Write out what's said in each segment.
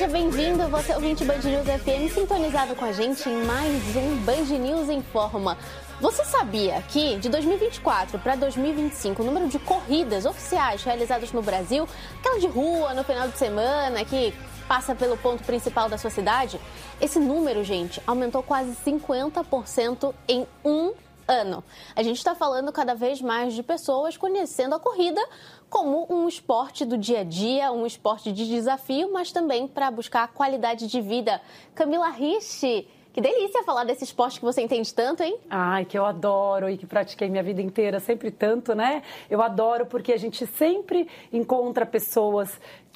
seja bem-vindo, você ouvinte Band News FM, sintonizado com a gente em mais um Band News Informa. Você sabia que de 2024 para 2025 o número de corridas oficiais realizadas no Brasil, aquela de rua no final de semana, que passa pelo ponto principal da sua cidade, esse número, gente, aumentou quase 50% em um ano. A gente está falando cada vez mais de pessoas conhecendo a corrida como um esporte do dia a dia, um esporte de desafio, mas também para buscar qualidade de vida. Camila Ricci, que delícia falar desse esporte que você entende tanto, hein? Ai, que eu adoro e que pratiquei minha vida inteira, sempre tanto, né? Eu adoro porque a gente sempre encontra pessoas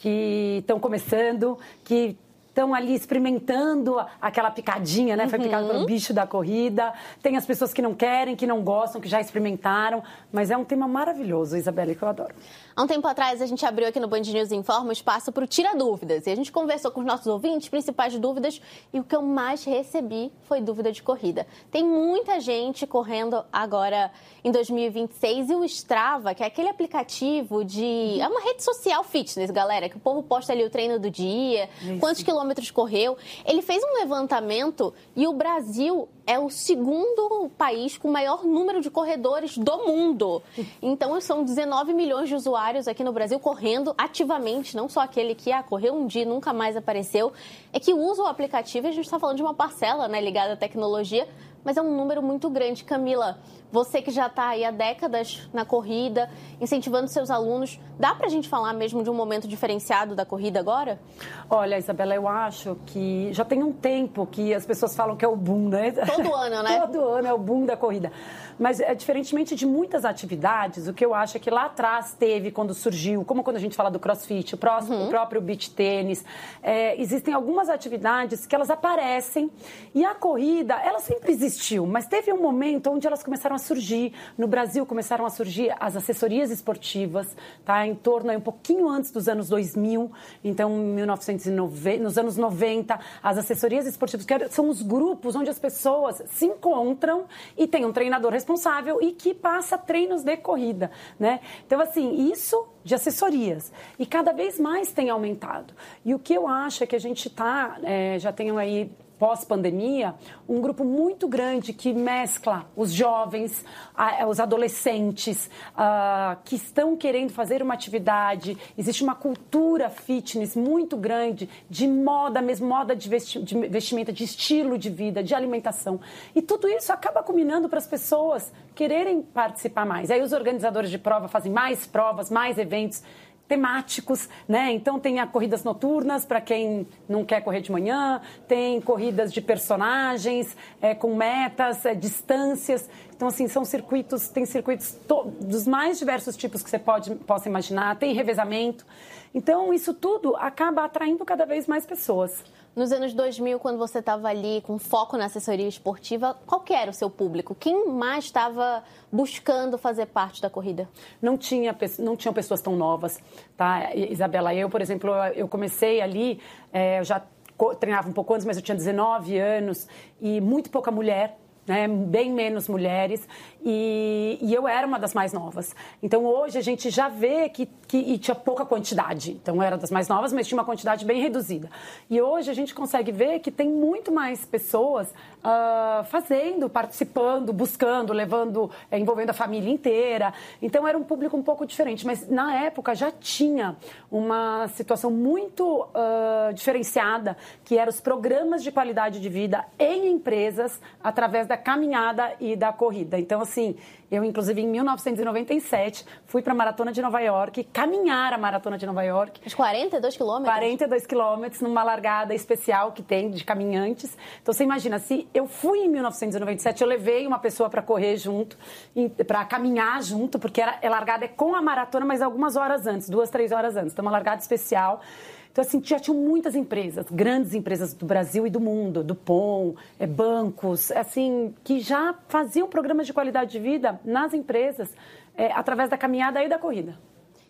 que estão começando, que estão ali experimentando aquela picadinha, né? Foi picado pelo bicho da corrida. Tem as pessoas que não querem, que não gostam, que já experimentaram. Mas é um tema maravilhoso, Isabela, que eu adoro. Há um tempo atrás, a gente abriu aqui no Band News Informa o espaço para o Tira Dúvidas. E a gente conversou com os nossos ouvintes, principais dúvidas, e o que eu mais recebi foi dúvida de corrida. Tem muita gente correndo agora em 2026 e o Strava, que é aquele aplicativo de... É uma rede social fitness, galera, que o povo posta ali o treino do dia, quantos quilômetros correu. Ele fez um levantamento e o Brasil é o segundo país com o maior número de corredores do mundo. Então, são 19 milhões de usuários aqui no Brasil correndo ativamente, não só aquele que correu um dia e nunca mais apareceu, é que usa o aplicativo, e a gente está falando de uma parcela, né, ligada à tecnologia, mas é um número muito grande. Camila, você que já está aí há décadas na corrida, incentivando seus alunos, dá para a gente falar mesmo de um momento diferenciado da corrida agora? Olha, Isabela, eu acho que já tem um tempo que as pessoas falam que é o boom, né? Todo ano, né? Todo ano é o boom da corrida. Mas, diferentemente de muitas atividades, o que eu acho é que lá atrás teve, quando surgiu, como quando a gente fala do crossfit, o próprio beach tênis, existem algumas atividades que elas aparecem e a corrida, ela sempre existiu, mas teve um momento onde elas começaram a surgir. No Brasil começaram a surgir as assessorias esportivas, tá? Em torno, um pouquinho antes dos anos 2000, então 1990, nos anos 90, as assessorias esportivas, que são os grupos onde as pessoas se encontram e tem um treinador responsável e que passa treinos de corrida, né? Então, assim, isso de assessorias. E cada vez mais tem aumentado. E o que eu acho é que a gente já tem aí, pós-pandemia, um grupo muito grande que mescla os jovens, os adolescentes, que estão querendo fazer uma atividade. Existe uma cultura fitness muito grande de moda mesmo, moda de vestimenta, de estilo de vida, de alimentação. E tudo isso acaba culminando para as pessoas quererem participar mais. Aí os organizadores de prova fazem mais provas, mais eventos temáticos, né? Então tem corridas noturnas para quem não quer correr de manhã, tem corridas de personagens com metas, distâncias. Então, assim, tem circuitos dos mais diversos tipos que você possa imaginar, tem revezamento. Então, isso tudo acaba atraindo cada vez mais pessoas. Nos anos 2000, quando você estava ali com foco na assessoria esportiva, qual que era o seu público? Quem mais estava buscando fazer parte da corrida? Não tinham pessoas tão novas, tá, Isabela? Eu, por exemplo, eu comecei ali, eu já treinava um pouco antes, mas eu tinha 19 anos e muito pouca mulher, né, bem menos mulheres, e eu era uma das mais novas. Então, hoje, a gente já vê que tinha pouca quantidade. Então, eu era das mais novas, mas tinha uma quantidade bem reduzida. E hoje, a gente consegue ver que tem muito mais pessoas fazendo, participando, buscando, envolvendo a família inteira. Então, era um público um pouco diferente. Mas, na época, já tinha uma situação muito diferenciada, que eram os programas de qualidade de vida em empresas, através da caminhada e da corrida. Então, assim, eu, inclusive, em 1997, fui para a Maratona de Nova York, caminhar a Maratona de Nova York. Os 42 quilômetros? 42 quilômetros, numa largada especial que tem de caminhantes. Então, você imagina, se eu fui em 1997, eu levei uma pessoa para correr junto, para caminhar junto, porque a largada com a maratona, mas algumas horas antes, 2, 3 horas antes. Então, uma largada especial. Então, assim, já tinham muitas empresas, grandes empresas do Brasil e do mundo, do POM, bancos, assim, que já faziam programas de qualidade de vida nas empresas, através da caminhada e da corrida.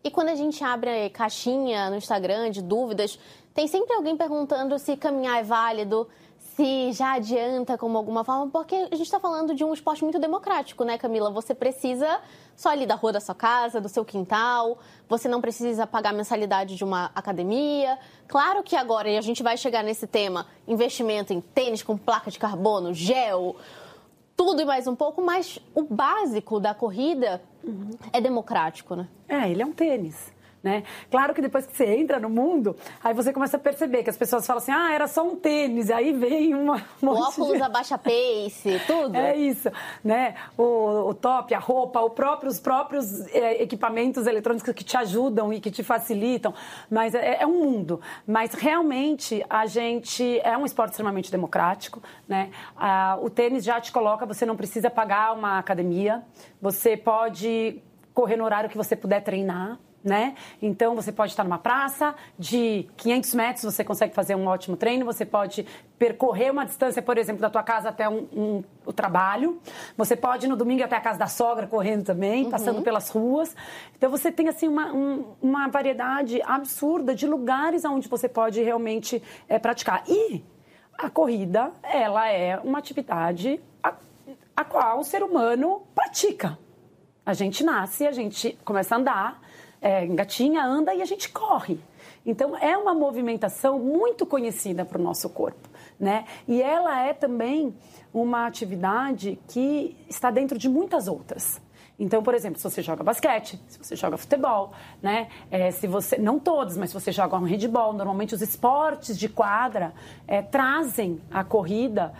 E quando a gente abre a caixinha no Instagram de dúvidas, tem sempre alguém perguntando se caminhar é válido, se já adianta como alguma forma, porque a gente está falando de um esporte muito democrático, né, Camila? Você precisa só ali da rua da sua casa, do seu quintal, você não precisa pagar a mensalidade de uma academia. Claro que agora, e a gente vai chegar nesse tema, investimento em tênis com placa de carbono, gel, tudo e mais um pouco, mas o básico da corrida é democrático, né? Ele é um tênis. Né? Claro que depois que você entra no mundo, aí você começa a perceber que as pessoas falam assim, era só um tênis, aí vem um o óculos abaixa pace, tudo. É isso, né? O top, a roupa, os próprios equipamentos eletrônicos que te ajudam e que te facilitam, mas é um mundo. Mas realmente a gente é um esporte extremamente democrático, né? O tênis já te coloca, você não precisa pagar uma academia, você pode correr no horário que você puder treinar, né? Então, você pode estar numa praça de 500 metros, você consegue fazer um ótimo treino, você pode percorrer uma distância, por exemplo, da tua casa até o trabalho, você pode no domingo ir até a casa da sogra correndo também, passando pelas ruas. Então, você tem assim uma variedade absurda de lugares onde você pode realmente praticar. E a corrida, ela é uma atividade a qual o ser humano pratica. A gente nasce, a gente começa a andar, engatinha, anda e a gente corre. Então, é uma movimentação muito conhecida para o nosso corpo, né? E ela é também uma atividade que está dentro de muitas outras. Então, por exemplo, se você joga basquete, se você joga futebol, né? Se você, não todos, mas se você joga um handebol, normalmente os esportes de quadra trazem a corrida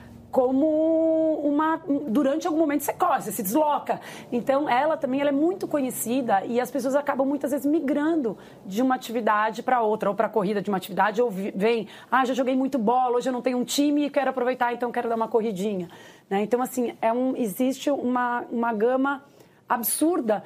como durante algum momento você corre, você se desloca. Então, ela é muito conhecida e as pessoas acabam muitas vezes migrando de uma atividade para outra, ou para a corrida de uma atividade, ou vem, já joguei muito bola, hoje eu não tenho um time e quero aproveitar, então quero dar uma corridinha. Né? Então, assim, existe uma gama absurda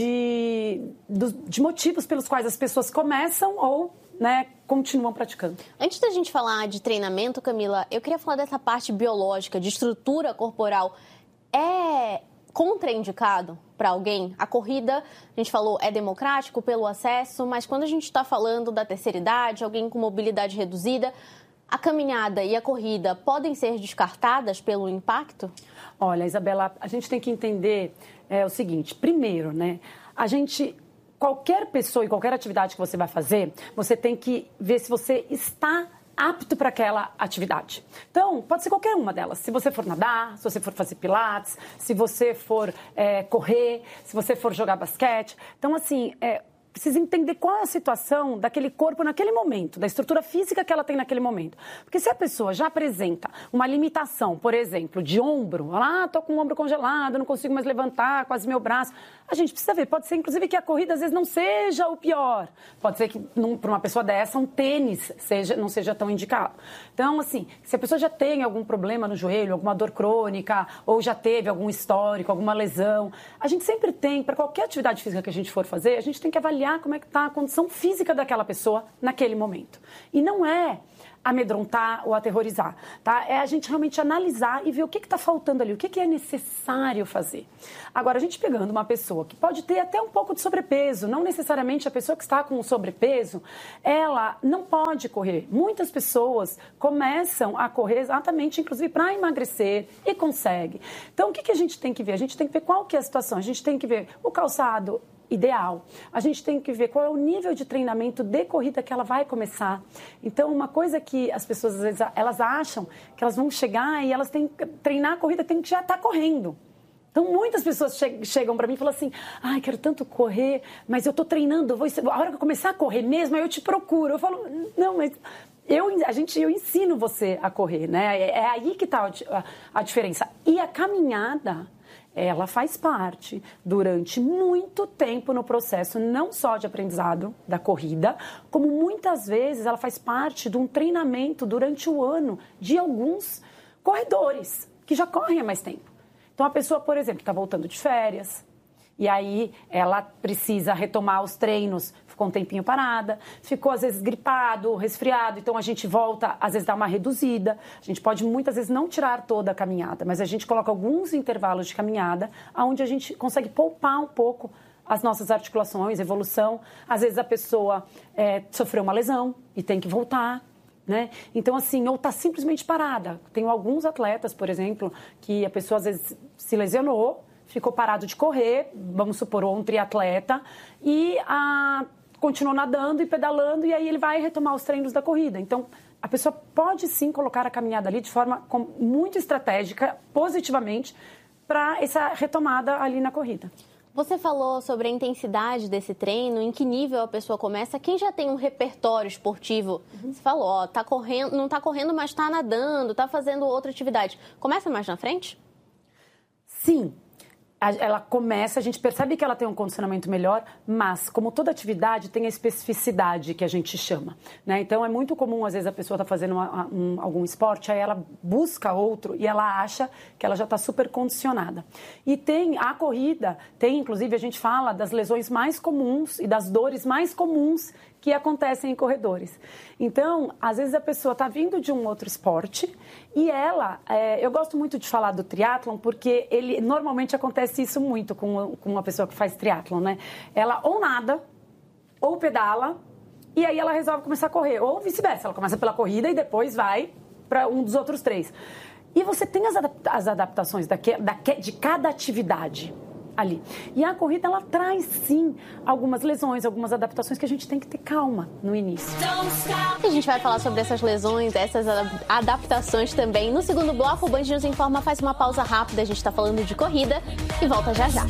de motivos pelos quais as pessoas começam ou continuam praticando. Antes da gente falar de treinamento, Camila, eu queria falar dessa parte biológica, de estrutura corporal. É contraindicado para alguém? A corrida, a gente falou, é democrático pelo acesso, mas quando a gente está falando da terceira idade, alguém com mobilidade reduzida, a caminhada e a corrida podem ser descartadas pelo impacto? Olha, Isabela, a gente tem que entender o seguinte. Primeiro, qualquer pessoa e qualquer atividade que você vai fazer, você tem que ver se você está apto para aquela atividade. Então, pode ser qualquer uma delas. Se você for nadar, se você for fazer pilates, se você for correr, se você for jogar basquete. Então, assim, precisa entender qual é a situação daquele corpo naquele momento, da estrutura física que ela tem naquele momento. Porque se a pessoa já apresenta uma limitação, por exemplo, de ombro, tô com o ombro congelado, não consigo mais levantar, quase meu braço, a gente precisa ver. Pode ser, inclusive, que a corrida, às vezes, não seja o pior. Pode ser que, para uma pessoa dessa, um tênis não seja tão indicado. Então, assim, se a pessoa já tem algum problema no joelho, alguma dor crônica, ou já teve algum histórico, alguma lesão, a gente sempre tem, para qualquer atividade física que a gente for fazer, a gente tem que avaliar como é que está a condição física daquela pessoa naquele momento. E não é amedrontar ou aterrorizar, tá? É a gente realmente analisar e ver o que está faltando ali, o que é necessário fazer. Agora, a gente pegando uma pessoa que pode ter até um pouco de sobrepeso, não necessariamente a pessoa que está com sobrepeso, ela não pode correr. Muitas pessoas começam a correr exatamente, inclusive, para emagrecer e consegue. Então, o que a gente tem que ver? A gente tem que ver qual que é a situação, a gente tem que ver o calçado ideal. A gente tem que ver qual é o nível de treinamento de corrida que ela vai começar. Então, uma coisa que as pessoas, às vezes, elas acham que elas vão chegar e elas têm que treinar a corrida, tem que já estar correndo. Então, muitas pessoas chegam para mim e falam assim, quero tanto correr, mas eu estou treinando, a hora que eu começar a correr mesmo, aí eu te procuro. Eu falo, não, mas eu ensino você a correr, né? É aí que está a diferença. E a caminhada, ela faz parte durante muito tempo no processo, não só de aprendizado da corrida, como muitas vezes ela faz parte de um treinamento durante o ano de alguns corredores que já correm há mais tempo. Então, a pessoa, por exemplo, está voltando de férias, e aí ela precisa retomar os treinos, ficou um tempinho parada, ficou às vezes gripado, resfriado, então a gente volta, às vezes dá uma reduzida. A gente pode muitas vezes não tirar toda a caminhada, mas a gente coloca alguns intervalos de caminhada, onde a gente consegue poupar um pouco as nossas articulações, evolução. Às vezes a pessoa sofreu uma lesão e tem que voltar, né? Então, assim, ou está simplesmente parada. Tenho alguns atletas, por exemplo, que a pessoa às vezes se lesionou, ficou parado de correr, vamos supor, um triatleta, e continuou nadando e pedalando, e aí ele vai retomar os treinos da corrida. Então, a pessoa pode sim colocar a caminhada ali de forma muito estratégica, positivamente, para essa retomada ali na corrida. Você falou sobre a intensidade desse treino, em que nível a pessoa começa. Quem já tem um repertório esportivo, você falou, tá correndo, não está correndo, mas está nadando, está fazendo outra atividade. Começa mais na frente? Sim. Ela começa, a gente percebe que ela tem um condicionamento melhor, mas, como toda atividade, tem a especificidade que a gente chama, né? Então, é muito comum, às vezes, a pessoa está fazendo algum esporte, aí ela busca outro e ela acha que ela já está super condicionada. E tem a corrida, inclusive, a gente fala das lesões mais comuns e das dores mais comuns que acontecem em corredores. Então, às vezes a pessoa está vindo de um outro esporte e eu gosto muito de falar do triatlon porque normalmente acontece isso muito com uma pessoa que faz triatlon, né? Ela ou nada, ou pedala, e aí ela resolve começar a correr. Ou vice-versa, ela começa pela corrida e depois vai para um dos outros 3. E você tem as adaptações de cada atividade ali. E a corrida, ela traz, sim, algumas lesões, algumas adaptações que a gente tem que ter calma no início. A gente vai falar sobre essas lesões, essas adaptações também. No segundo bloco, o Band News Informa faz uma pausa rápida, a gente está falando de corrida e volta já já.